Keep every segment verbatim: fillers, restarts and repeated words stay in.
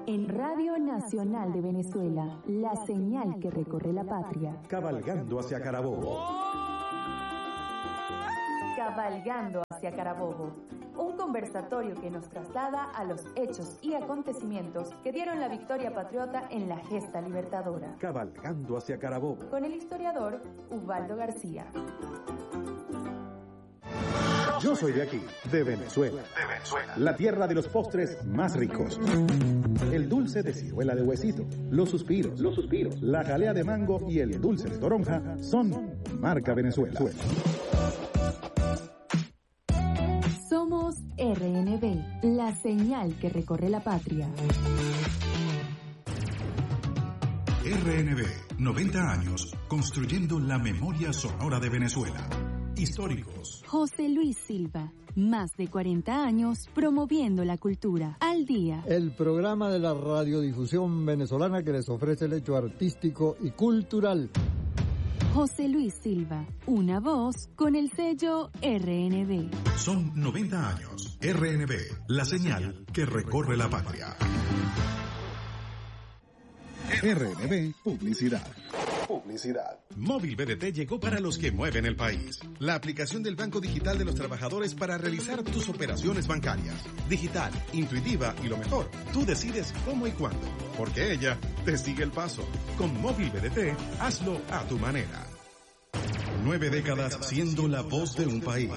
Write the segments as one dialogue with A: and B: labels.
A: En Radio Nacional de Venezuela, la señal que recorre la patria.
B: Cabalgando hacia Carabobo.
A: Cabalgando hacia Carabobo. Un conversatorio que nos traslada a los hechos y acontecimientos que dieron la victoria patriota en la gesta libertadora.
B: Cabalgando hacia Carabobo.
A: Con el historiador Ubaldo García.
B: Yo soy de aquí, de Venezuela.
C: De Venezuela.
B: La tierra de los postres más ricos. El dulce de ciruela de huesito, los suspiros, los suspiros, la jalea de mango y el dulce de toronja son marca Venezuela.
A: Somos R N V, la señal que recorre la patria.
C: R N V, noventa años construyendo la memoria sonora de Venezuela. Históricos.
A: José Luis Silva, más de cuarenta años promoviendo la cultura. Al día.
D: El programa de la radiodifusión venezolana que les ofrece el hecho artístico y cultural.
A: José Luis Silva, una voz con el sello R N V.
C: Son noventa años. R N V, la señal que recorre la patria.
B: R N V Publicidad.
C: Publicidad. Móvil B D T llegó para los que mueven el país. La aplicación del Banco Digital de los Trabajadores para realizar tus operaciones bancarias. Digital, intuitiva y lo mejor, tú decides cómo y cuándo, porque ella te sigue el paso. Con Móvil B D T, hazlo a tu manera. Nueve décadas siendo la voz de un país.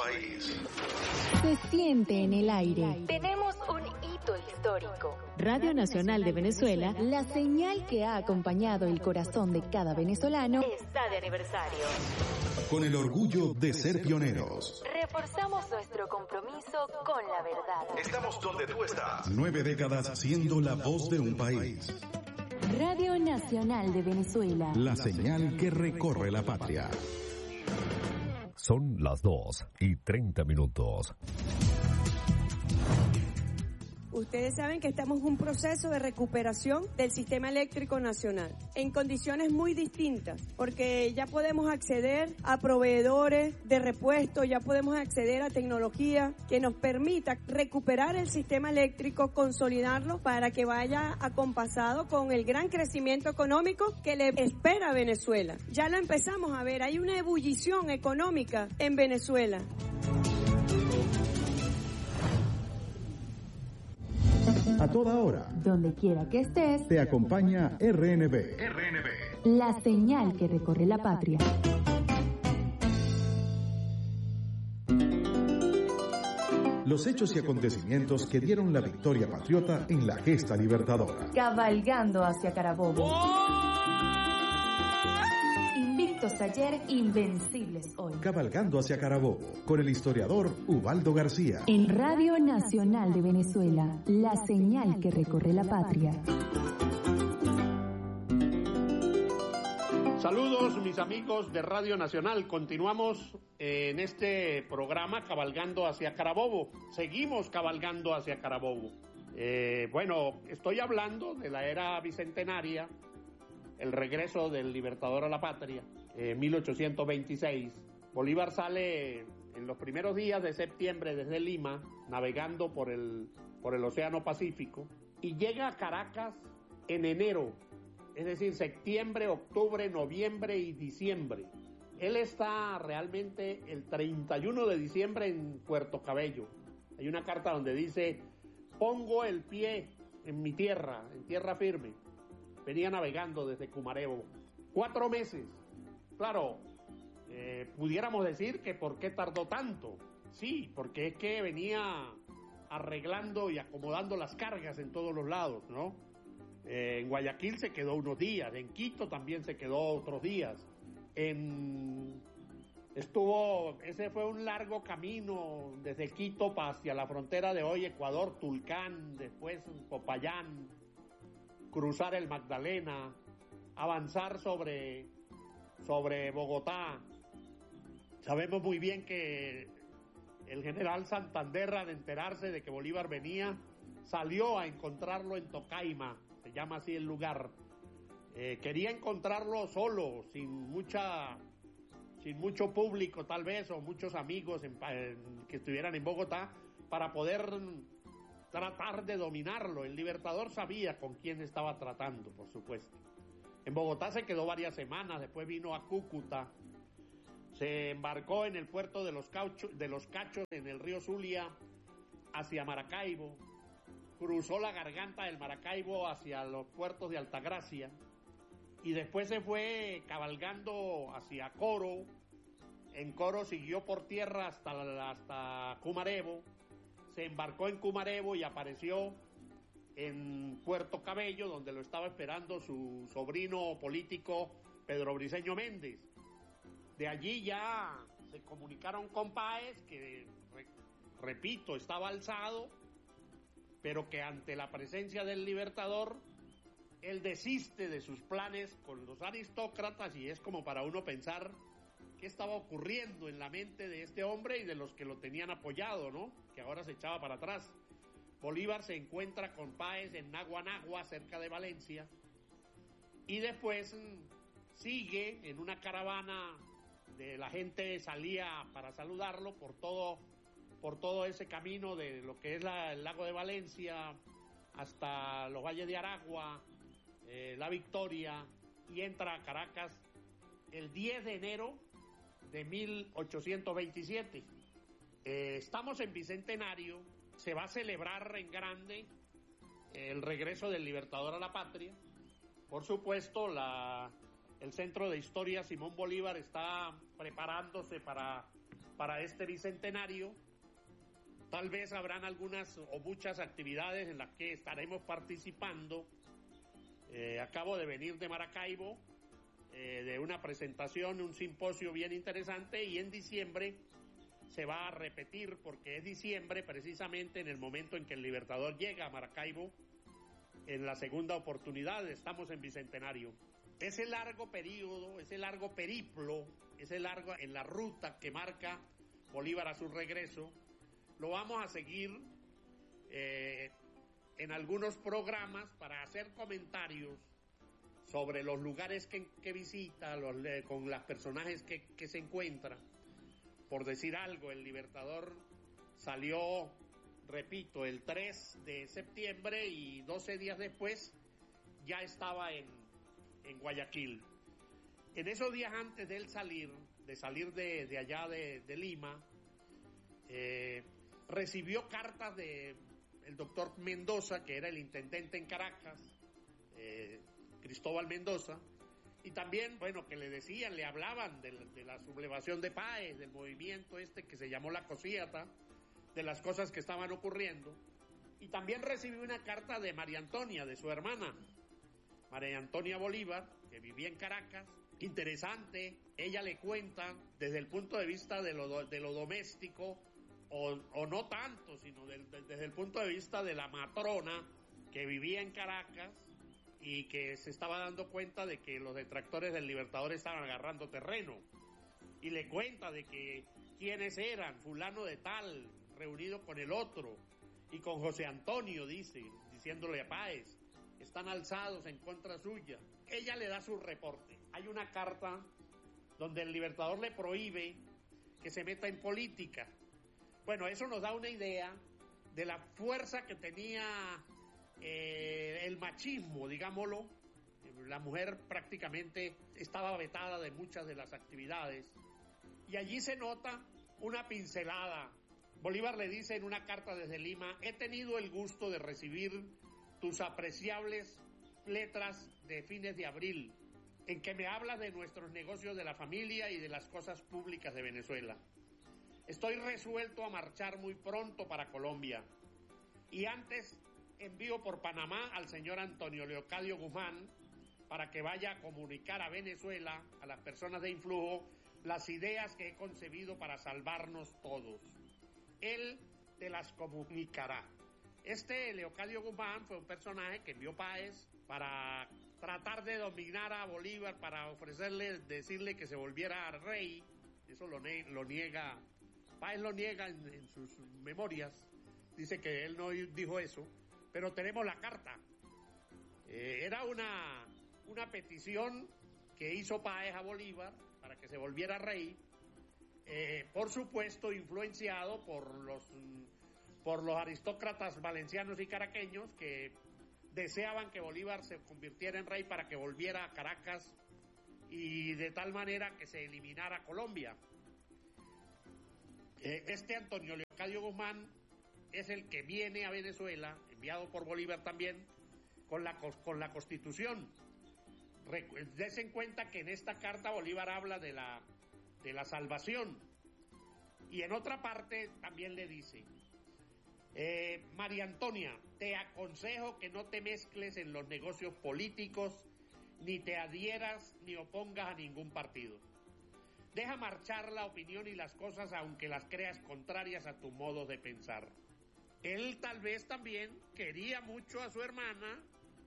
A: Se siente en el aire. Tenemos un hito histórico. Radio Nacional de Venezuela, la señal que ha acompañado el corazón de cada venezolano, está de aniversario.
C: Con el orgullo de ser pioneros.
A: Reforzamos nuestro compromiso con la verdad.
C: Estamos donde tú estás. Nueve décadas siendo la voz de un país.
A: Radio Nacional de Venezuela.
C: La señal que recorre la patria.
E: Son las dos y treinta minutos.
F: Ustedes saben que estamos en un proceso de recuperación del sistema eléctrico nacional en condiciones muy distintas, porque ya podemos acceder a proveedores de repuesto, ya podemos acceder a tecnología que nos permita recuperar el sistema eléctrico, consolidarlo para que vaya acompasado con el gran crecimiento económico que le espera a Venezuela. Ya lo empezamos a ver, hay una ebullición económica en Venezuela.
B: A toda hora,
A: donde quiera que estés,
B: te acompaña R N V.
C: R N V.
A: La señal que recorre la patria.
B: Los hechos y acontecimientos que dieron la victoria patriota en la gesta libertadora.
A: Cabalgando hacia Carabobo. Invictos ayer, invencibles hoy.
B: Cabalgando hacia Carabobo, con el historiador Ubaldo García.
A: En Radio Nacional de Venezuela, la señal que recorre la patria.
G: Saludos mis amigos de Radio Nacional, continuamos en este programa Cabalgando hacia Carabobo, seguimos cabalgando hacia Carabobo. Eh, bueno, estoy hablando de la era bicentenaria, el regreso del libertador a la patria, en eh, mil ochocientos veintiséis. Bolívar sale en los primeros días de septiembre desde Lima, navegando por el, por el Océano Pacífico, y llega a Caracas en enero, es decir, septiembre, octubre, noviembre y diciembre. Él está realmente el treinta y uno de diciembre en Puerto Cabello. Hay una carta donde dice, pongo el pie en mi tierra, en tierra firme. Venía navegando desde Cumarebo. Cuatro meses. Claro, eh, pudiéramos decir que ¿por qué tardó tanto? Sí, porque es que venía arreglando y acomodando las cargas en todos los lados, ¿no? Eh, en Guayaquil se quedó unos días, en Quito también se quedó otros días. En... Estuvo, ese fue un largo camino desde Quito hacia la frontera de hoy, Ecuador, Tulcán, después Popayán, cruzar el Magdalena, avanzar sobre, sobre Bogotá. Sabemos muy bien que el general Santander, al enterarse de que Bolívar venía, salió a encontrarlo en Tocaima, se llama así el lugar. Eh, quería encontrarlo solo, sin mucha, sin mucho público tal vez, o muchos amigos en, en, que estuvieran en Bogotá, para poder tratar de dominarlo. El Libertador sabía con quién estaba tratando, por supuesto. En Bogotá se quedó varias semanas, después vino a Cúcuta, se embarcó en el puerto de los, Caucho, de los Cachos, en el río Zulia, hacia Maracaibo, cruzó la garganta del Maracaibo hacia los puertos de Altagracia, y después se fue cabalgando hacia Coro. En Coro siguió por tierra hasta, hasta Cumarebo, se embarcó en Cumarebo y apareció en Puerto Cabello, donde lo estaba esperando su sobrino político Pedro Briceño Méndez. De allí ya se comunicaron con Páez, que, re, repito, estaba alzado, pero que ante la presencia del Libertador, él desiste de sus planes con los aristócratas, y es como para uno pensar qué estaba ocurriendo en la mente de este hombre y de los que lo tenían apoyado, ¿no? Que ahora se echaba para atrás. Bolívar se encuentra con Páez en Naguanagua, cerca de Valencia, y después sigue en una caravana de la gente, salía para saludarlo por todo, por todo ese camino de lo que es la, el lago de Valencia hasta los valles de Aragua, eh, La Victoria, y entra a Caracas el diez de enero de mil ochocientos veintisiete. Eh, estamos en Bicentenario, se va a celebrar en grande el regreso del Libertador a la patria. Por supuesto, la, el Centro de Historia Simón Bolívar está preparándose para, para este Bicentenario. Tal vez habrán algunas o muchas actividades en las que estaremos participando. Eh, acabo de venir de Maracaibo, eh, de una presentación, un simposio bien interesante, y en diciembre se va a repetir, porque es diciembre precisamente en el momento en que el Libertador llega a Maracaibo en la segunda oportunidad. Estamos en Bicentenario. Ese largo periodo, ese largo periplo, ese largo en la ruta que marca Bolívar a su regreso, lo vamos a seguir eh, en algunos programas para hacer comentarios sobre los lugares que, que visita, los, eh, con los personajes que, que se encuentran. Por decir algo, el Libertador salió, repito, el tres de septiembre, y doce días después ya estaba en, en Guayaquil. En esos días antes de él salir, de salir de, de allá de, de Lima, eh, recibió cartas de el doctor Mendoza, que era el intendente en Caracas, eh, Cristóbal Mendoza, y también, bueno, que le decían, le hablaban de la, de la sublevación de Páez, del movimiento este que se llamó la Cosíata, de las cosas que estaban ocurriendo. Y también recibió una carta de María Antonia, de su hermana, María Antonia Bolívar, que vivía en Caracas. Interesante, ella le cuenta desde el punto de vista de lo, de lo doméstico, o, o no tanto, sino del, de, desde el punto de vista de la matrona que vivía en Caracas, y que se estaba dando cuenta de que los detractores del Libertador estaban agarrando terreno, y le cuenta de que quiénes eran, fulano de tal, reunido con el otro, y con José Antonio, dice, diciéndole a Páez, están alzados en contra suya. Ella le da su reporte. Hay una carta donde el Libertador le prohíbe que se meta en política. Bueno, eso nos da una idea de la fuerza que tenía Eh, el machismo, digámoslo. La mujer prácticamente estaba vetada de muchas de las actividades, y allí se nota una pincelada. Bolívar le dice en una carta desde Lima: he tenido el gusto de recibir tus apreciables letras de fines de abril, en que me hablas de nuestros negocios de la familia y de las cosas públicas de Venezuela. Estoy resuelto a marchar muy pronto para Colombia, y antes envío por Panamá al señor Antonio Leocadio Guzmán para que vaya a comunicar a Venezuela, a las personas de influjo, las ideas que he concebido para salvarnos todos. Él te las comunicará. Este Leocadio Guzmán fue un personaje que envió Páez para tratar de dominar a Bolívar, para ofrecerle, decirle que se volviera rey. Eso lo, ne- lo niega, Páez lo niega en, en sus memorias, dice que él no dijo eso. Pero tenemos la carta. Eh, era una, una petición que hizo Páez a Bolívar para que se volviera rey, eh, por supuesto influenciado por los, por los aristócratas valencianos y caraqueños que deseaban que Bolívar se convirtiera en rey para que volviera a Caracas y de tal manera que se eliminara Colombia. Este Antonio Leocadio Guzmán es el que viene a Venezuela, enviado por Bolívar también, con la, con la Constitución. Dese en cuenta que en esta carta Bolívar habla de la, de la salvación, y en otra parte también le dice: eh, María Antonia, te aconsejo que no te mezcles en los negocios políticos, ni te adhieras ni opongas a ningún partido. Deja marchar la opinión y las cosas aunque las creas contrarias a tu modo de pensar. Él tal vez también quería mucho a su hermana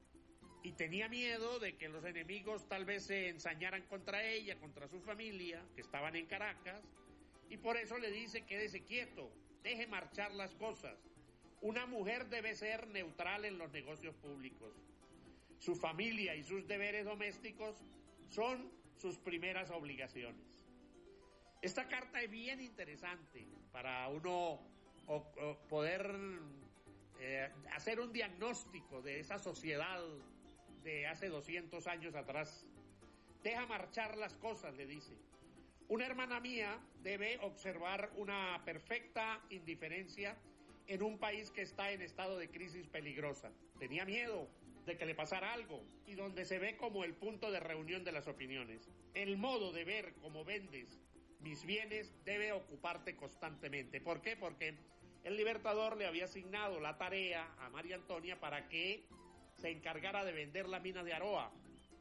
G: y tenía miedo de que los enemigos tal vez se ensañaran contra ella, contra su familia, que estaban en Caracas, y por eso le dice: quédese quieto, deje marchar las cosas. Una mujer debe ser neutral en los negocios públicos. Su familia y sus deberes domésticos son sus primeras obligaciones. Esta carta es bien interesante para uno o, o poder eh, hacer un diagnóstico de esa sociedad de hace doscientos años atrás. Deja marchar las cosas, le dice. Una hermana mía debe observar una perfecta indiferencia en un país que está en estado de crisis peligrosa. Tenía miedo de que le pasara algo, y donde se ve como el punto de reunión de las opiniones. El modo de ver cómo vendes mis bienes debe ocuparte constantemente. ¿Por qué? Porque el Libertador le había asignado la tarea a María Antonia para que se encargara de vender las minas de Aroa.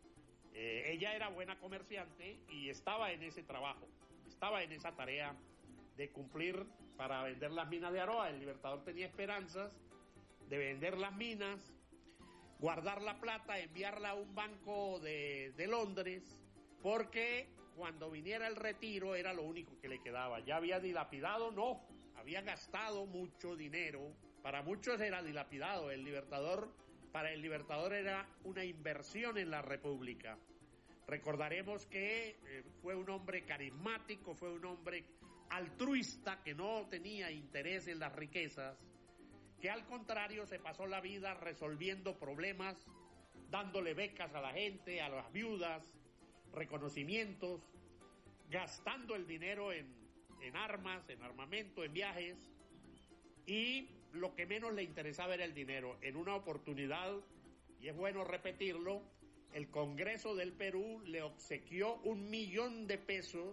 G: Eh, ella era buena comerciante y estaba en ese trabajo, estaba en esa tarea de cumplir para vender las minas de Aroa. El Libertador tenía esperanzas de vender las minas, guardar la plata, enviarla a un banco de, de Londres, porque cuando viniera el retiro era lo único que le quedaba. Ya había dilapidado, no, había gastado mucho dinero. Para muchos era dilapidado. El Libertador, para el Libertador era una inversión en la República. Recordaremos que eh, fue un hombre carismático, fue un hombre altruista que no tenía interés en las riquezas, que al contrario se pasó la vida resolviendo problemas, dándole becas a la gente, a las viudas, reconocimientos, gastando el dinero en, en armas, en armamento, en viajes, y lo que menos le interesaba era el dinero. En una oportunidad, y es bueno repetirlo, el Congreso del Perú le obsequió un millón de pesos.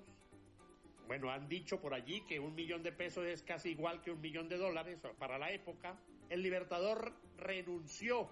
G: Bueno, han dicho por allí que un millón de pesos es casi igual que un millón de dólares para la época. El Libertador renunció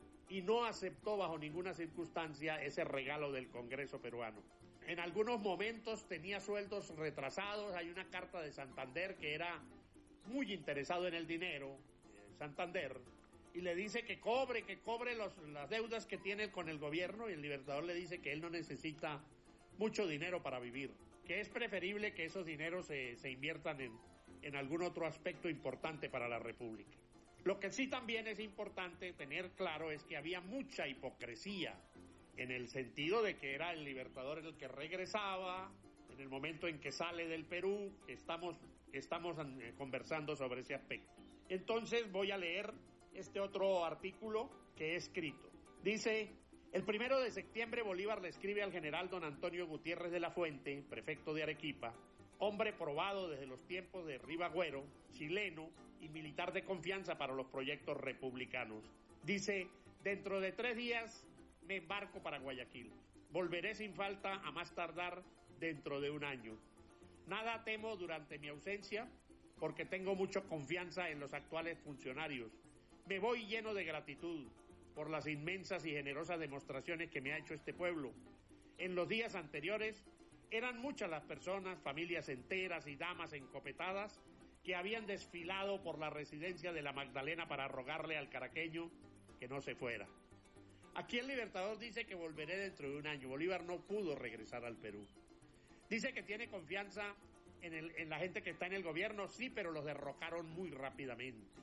G: y no aceptó bajo ninguna circunstancia ese regalo del Congreso peruano. En algunos momentos tenía sueldos retrasados. Hay una carta de Santander que era muy interesado en el dinero, eh, Santander, y le dice que cobre, que cobre los, las deudas que tiene con el gobierno, y el Libertador le dice que él no necesita mucho dinero para vivir, que es preferible que esos dineros se, se inviertan en, en algún otro aspecto importante para la República. Lo que sí también es importante tener claro es que había mucha hipocresía, en el sentido de que era el Libertador el que regresaba, en el momento en que sale del Perú, que estamos, estamos conversando sobre ese aspecto. Entonces voy a leer este otro artículo que he escrito. Dice: el primero de septiembre Bolívar le escribe al general don Antonio Gutiérrez de la Fuente, prefecto de Arequipa, hombre probado desde los tiempos de Ribagüero, chileno y militar de confianza para los proyectos republicanos. Dice: dentro de tres días me embarco para Guayaquil. Volveré sin falta a más tardar dentro de un año. Nada temo durante mi ausencia, porque tengo mucha confianza en los actuales funcionarios. Me voy lleno de gratitud por las inmensas y generosas demostraciones que me ha hecho este pueblo. En los días anteriores eran muchas las personas, familias enteras y damas encopetadas que habían desfilado por la residencia de la Magdalena para rogarle al caraqueño que no se fuera. Aquí el Libertador dice que volveré dentro de un año. Bolívar no pudo regresar al Perú. Dice que tiene confianza en, el, en la gente que está en el gobierno, sí, pero los derrocaron muy rápidamente.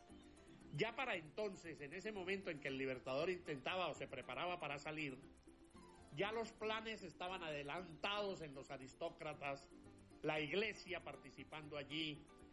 G: Ya para entonces, en ese momento en que el Libertador intentaba o se preparaba para salir, ya los planes estaban adelantados en los aristócratas, la iglesia participando allí,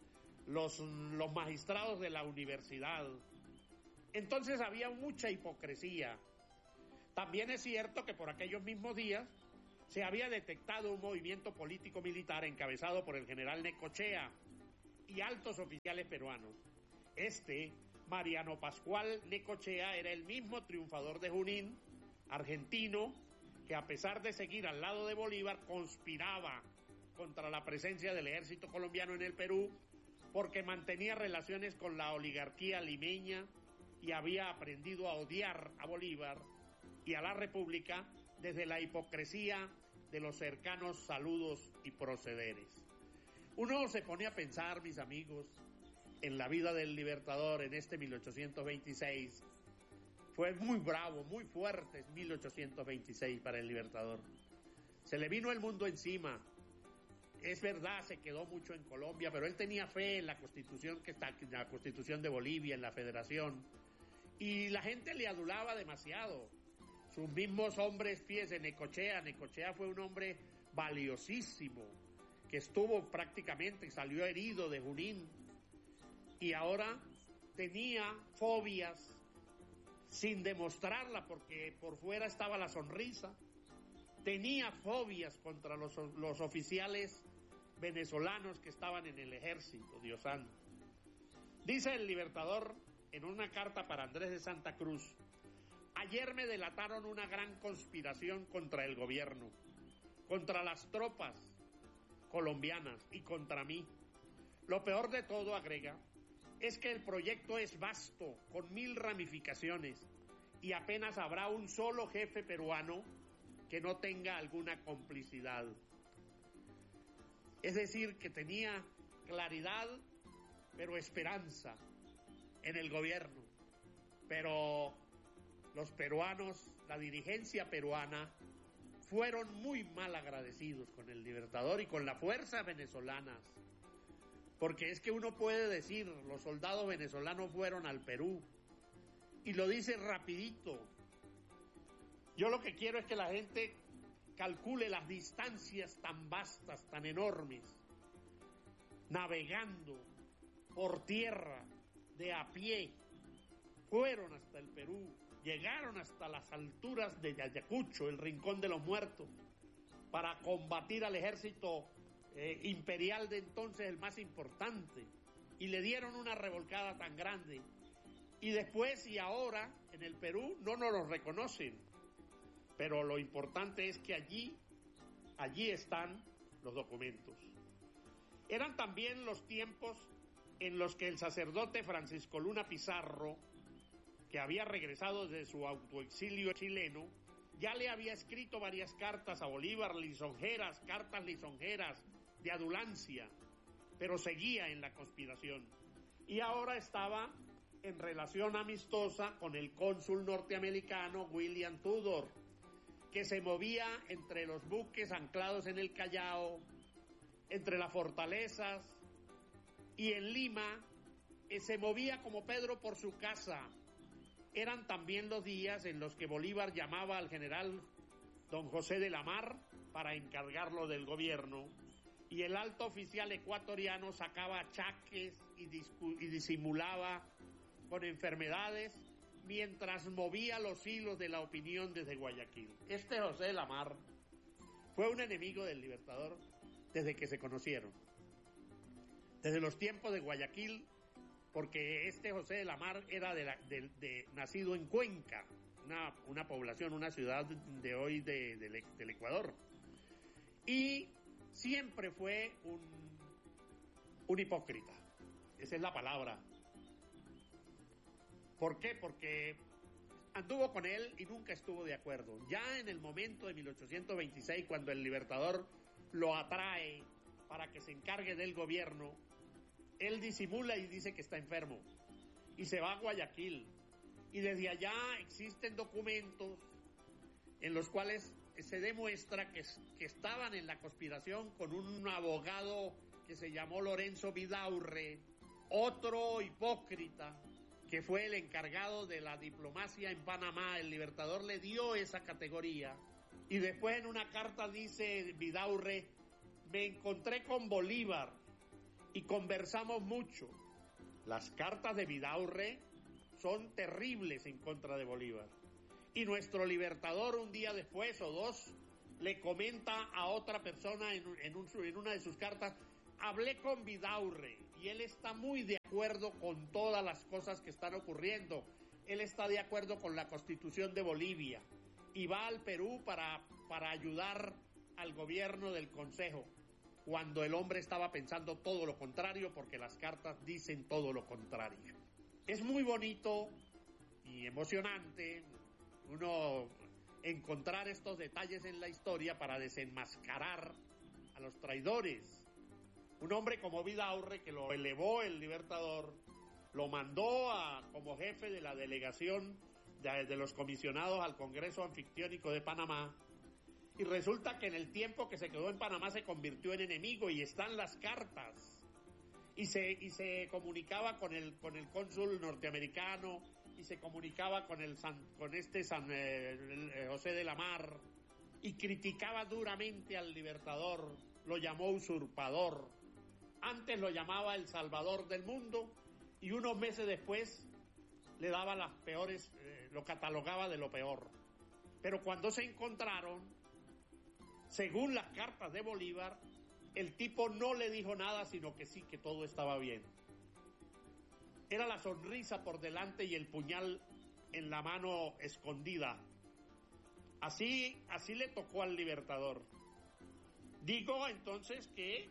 G: los, los magistrados de la universidad. Entonces había mucha hipocresía. También es cierto que por aquellos mismos días se había detectado un movimiento político-militar encabezado por el general Necochea y altos oficiales peruanos. Este, Mariano Pascual Necochea, era el mismo triunfador de Junín, argentino, que a pesar de seguir al lado de Bolívar, conspiraba contra la presencia del ejército colombiano en el Perú, porque mantenía relaciones con la oligarquía limeña y había aprendido a odiar a Bolívar y a la República desde la hipocresía de los cercanos saludos y procederes. Uno se pone a pensar, mis amigos, en la vida del Libertador en este mil ochocientos veintiséis. Fue muy bravo, muy fuerte mil ochocientos veintiséis para el Libertador. Se le vino el mundo encima. Es verdad, se quedó mucho en Colombia, pero él tenía fe en la Constitución, que está, en la Constitución de Bolivia, en la Federación. Y la gente le adulaba demasiado. Sus mismos hombres, fíjese, Necochea, Necochea fue un hombre valiosísimo, que estuvo prácticamente, salió herido de Junín, y ahora tenía fobias sin demostrarla, porque por fuera estaba la sonrisa. Tenía fobias contra los, los oficiales venezolanos que estaban en el ejército, Dios santo. Dice el Libertador en una carta para Andrés de Santa Cruz: ayer me delataron una gran conspiración contra el gobierno, contra las tropas colombianas y contra mí. Lo peor de todo, agrega, es que el proyecto es vasto, con mil ramificaciones, y apenas habrá un solo jefe peruano que no tenga alguna complicidad. Es decir, que tenía claridad, pero esperanza en el gobierno. Pero los peruanos, la dirigencia peruana, fueron muy mal agradecidos con el Libertador y con las fuerzas venezolanas. Porque es que uno puede decir, los soldados venezolanos fueron al Perú, y lo dice rapidito. Yo lo que quiero es que la gente calcule las distancias tan vastas, tan enormes, navegando por tierra, de a pie, fueron hasta el Perú, llegaron hasta las alturas de Ayacucho, el Rincón de los Muertos, para combatir al ejército Eh, imperial de entonces, el más importante, y le dieron una revolcada tan grande, y después y ahora en el Perú no nos lo reconocen, pero lo importante es que allí allí están los documentos. Eran también los tiempos en los que el sacerdote Francisco Luna Pizarro, que había regresado de su autoexilio chileno, ya le había escrito varias cartas a Bolívar, lisonjeras, cartas lisonjeras de adulancia, pero seguía en la conspiración. Y ahora estaba en relación amistosa con el cónsul norteamericano William Tudor, que se movía entre los buques anclados en el Callao, entre las fortalezas, y en Lima eh, se movía como Pedro por su casa. Eran también los días en los que Bolívar llamaba al general don José de la Mar para encargarlo del gobierno, y el alto oficial ecuatoriano sacaba achaques y, discu- y disimulaba con enfermedades mientras movía los hilos de la opinión desde Guayaquil. Este José de la Mar fue un enemigo del Libertador desde que se conocieron, desde los tiempos de Guayaquil, porque este José de la Mar era de la, de, de, nacido en Cuenca, una, una población, una ciudad de hoy de, de, de, del Ecuador, y siempre fue un, un hipócrita. Esa es la palabra. ¿Por qué? Porque anduvo con él y nunca estuvo de acuerdo. Ya en el momento de mil ochocientos veintiséis, cuando el Libertador lo atrae para que se encargue del gobierno, él disimula y dice que está enfermo y se va a Guayaquil, y desde allá existen documentos en los cuales se demuestra que, que estaban en la conspiración con un abogado que se llamó Lorenzo Vidaurre, otro hipócrita que fue el encargado de la diplomacia en Panamá. El Libertador le dio esa categoría, y después en una carta dice Vidaurre: me encontré con Bolívar y conversamos mucho. Las cartas de Vidaurre son terribles en contra de Bolívar. Y nuestro libertador un día después o dos le comenta a otra persona en, en, un, en una de sus cartas: hablé con Vidaurre y él está muy de acuerdo con todas las cosas que están ocurriendo. Él está de acuerdo con la Constitución de Bolivia y va al Perú para, para ayudar al gobierno del Consejo, cuando el hombre estaba pensando todo lo contrario, porque las cartas dicen todo lo contrario. Es muy bonito y emocionante uno encontrar estos detalles en la historia para desenmascarar a los traidores. Un hombre como Vidaurre, que lo elevó el Libertador, lo mandó a, como jefe de la delegación de, de los comisionados al Congreso Anfictiónico de Panamá, y resulta que en el tiempo que se quedó en Panamá se convirtió en enemigo, y están las cartas, y se, y se comunicaba con el, con el cónsul norteamericano, y se comunicaba con, el San, con este San eh, José de la Mar, y criticaba duramente al Libertador, lo llamó usurpador, antes lo llamaba el salvador del mundo, y unos meses después le daba las peores, eh, lo catalogaba de lo peor. Pero cuando se encontraron, según las cartas de Bolívar, el tipo no le dijo nada, sino que sí, que todo estaba bien. Era la sonrisa por delante y el puñal en la mano escondida. Así, así le tocó al Libertador. Digo entonces que,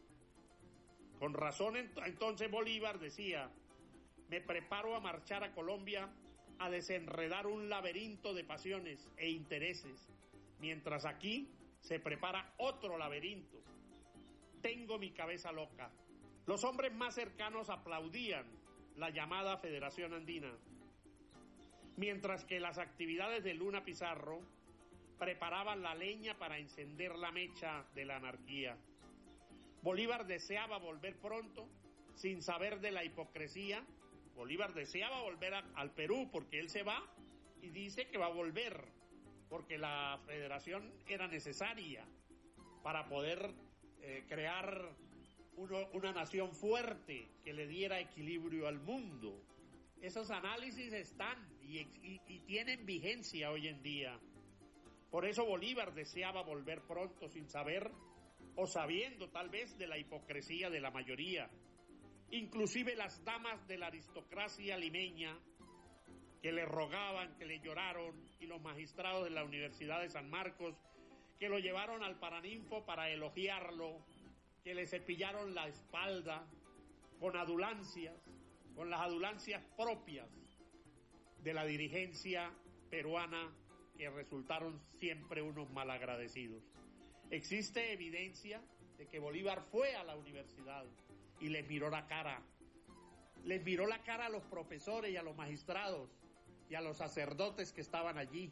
G: con razón entonces Bolívar decía: me preparo a marchar a Colombia a desenredar un laberinto de pasiones e intereses, mientras aquí se prepara otro laberinto. Tengo mi cabeza loca. Los hombres más cercanos aplaudían la llamada Federación Andina, mientras que las actividades de Luna Pizarro preparaban la leña para encender la mecha de la anarquía. Bolívar deseaba volver pronto, sin saber de la hipocresía. Bolívar deseaba volver a, al Perú, porque él se va y dice que va a volver, porque la federación era necesaria para poder eh, crear uno, una nación fuerte que le diera equilibrio al mundo. Esos análisis están y, y, y tienen vigencia hoy en día. Por eso Bolívar deseaba volver pronto, sin saber o sabiendo tal vez de la hipocresía de la mayoría. Inclusive las damas de la aristocracia limeña, que le rogaban, que le lloraron, y los magistrados de la Universidad de San Marcos, que lo llevaron al Paraninfo para elogiarlo, que le cepillaron la espalda con adulancias, con las adulancias propias de la dirigencia peruana, que resultaron siempre unos malagradecidos. Existe evidencia de que Bolívar fue a la universidad y les miró la cara. Les miró la cara a los profesores y a los magistrados y a los sacerdotes que estaban allí,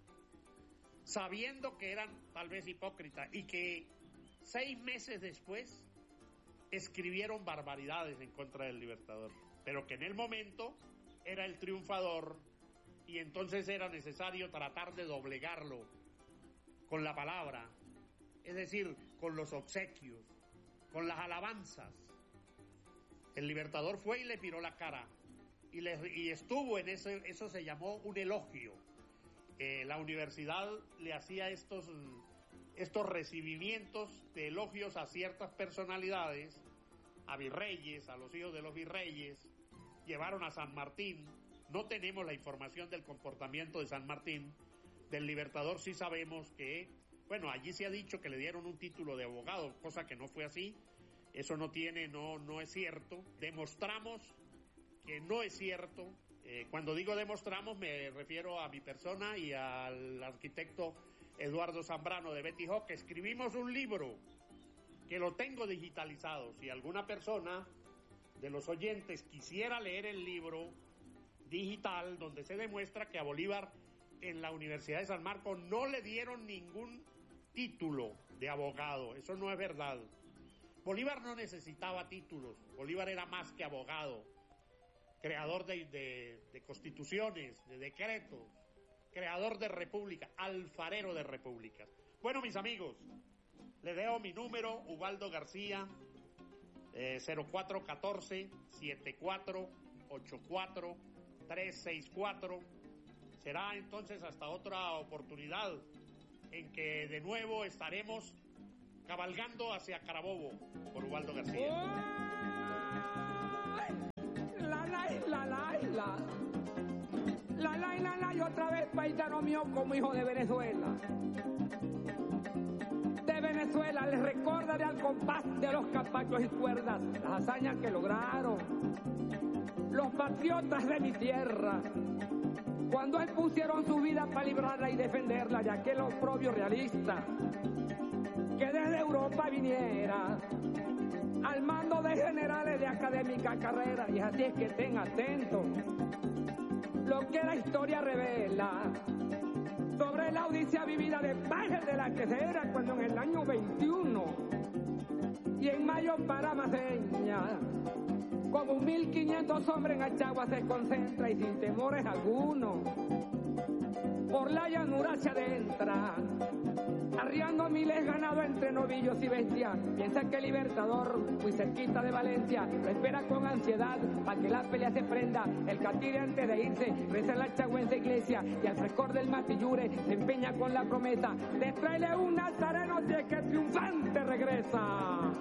G: sabiendo que eran tal vez hipócritas, y que seis meses después escribieron barbaridades en contra del Libertador, pero que en el momento era el triunfador, y entonces era necesario tratar de doblegarlo con la palabra, es decir, con los obsequios, con las alabanzas. El Libertador fue y le miró la cara, y, le, y estuvo en eso, eso se llamó un elogio. Eh, la universidad le hacía estos, estos recibimientos de elogios a ciertas personalidades, a virreyes, a los hijos de los virreyes. Llevaron a San Martín. No tenemos la información del comportamiento de San Martín. Del Libertador sí sabemos que, bueno, allí se ha dicho que le dieron un título de abogado, cosa que no fue así. Eso no tiene, no, no es cierto. Demostramos que no es cierto. Eh, cuando digo demostramos, me refiero a mi persona y al arquitecto Eduardo Zambrano de Betty Hawk, que escribimos un libro que lo tengo digitalizado. Si alguna persona de los oyentes quisiera leer el libro digital, donde se demuestra que a Bolívar en la Universidad de San Marcos no le dieron ningún título de abogado. Eso no es verdad. Bolívar no necesitaba títulos. Bolívar era más que abogado, creador de, de, de constituciones, de decretos, creador de repúblicas, alfarero de repúblicas. Bueno, mis amigos, le dejo mi número, Ubaldo García, eh, cero cuatro uno cuatro, siete cuatro ocho cuatro, tres seis cuatro. Será entonces hasta otra oportunidad en que de nuevo estaremos cabalgando hacia Carabobo por Ubaldo García.
H: La la la la la la la la la y otra vez paisano mío como hijo de Venezuela. De Venezuela les recordaré al compás de los capachos y cuerdas las hazañas que lograron los patriotas de mi tierra cuando expusieron su vida para librarla y defenderla de aquel oprobio realista que desde Europa viniera al mando de generales de académica carrera. Y así es que estén atentos lo que la historia revela sobre la odisea vivida de Páez de la Quesera cuando en el año veintiuno y en mayo para Maseña como mil quinientos hombres en Achagua se concentra y sin temores algunos por la llanura se adentra, arriando miles ganado entre novillos y bestias. Piensa que el Libertador, muy cerquita de Valencia, lo espera con ansiedad para que la pelea se prenda. El catire antes de irse reza en la chagüense iglesia y al frescor del matillure se empeña con la promesa de traerle un nazareno si es que triunfante regresa.